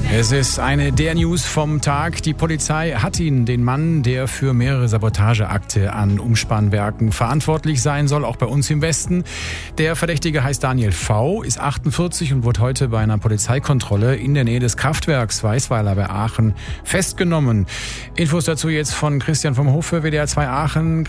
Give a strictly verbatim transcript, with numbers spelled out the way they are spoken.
Es ist eine der News vom Tag. Die Polizei hat ihn, den Mann, der für mehrere Sabotageakte an Umspannwerken verantwortlich sein soll, auch bei uns im Westen. Der Verdächtige heißt Daniel V., ist achtundvierzig und wurde heute bei einer Polizeikontrolle in der Nähe des Kraftwerks Weißweiler bei Aachen festgenommen. Infos dazu jetzt von Christian vom Hof für W D R zwei Aachen.